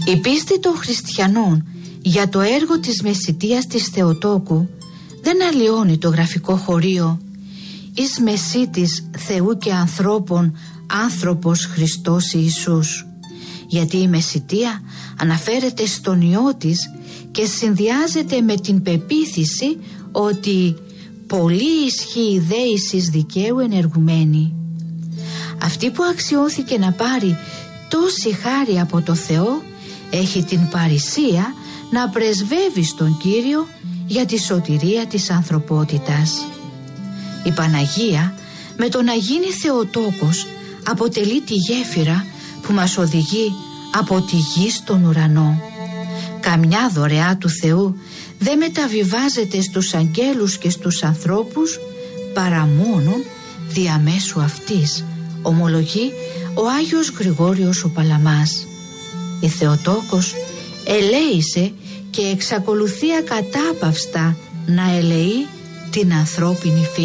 Η πίστη των χριστιανών για το έργο της Μεσιτείας της Θεοτόκου δεν αλλοιώνει το γραφικό χωρίο «Εις Μεσίτης Θεού και ανθρώπων άνθρωπος Χριστός Ιησούς», γιατί η Μεσιτεία αναφέρεται στον Υιό της και συνδυάζεται με την πεποίθηση ότι «πολύ ισχύει δέησης δικαίου ενεργουμένη». Αυτή που αξιώθηκε να πάρει τόση χάρη από το Θεό έχει την παρησία να πρεσβεύει στον Κύριο για τη σωτηρία της ανθρωπότητας. Η Παναγία με το να γίνει Θεοτόκος αποτελεί τη γέφυρα που μας οδηγεί από τη γη στον ουρανό. Καμιά δωρεά του Θεού δεν μεταβιβάζεται στους αγγέλους και στους ανθρώπους παρά μόνον διαμέσου αυτής, ομολογεί ο Άγιος Γρηγόριος ο Παλαμάς. Η Θεοτόκος ελέησε και εξακολουθεί ακατάπαυστα να ελεεί την ανθρώπινη φύση.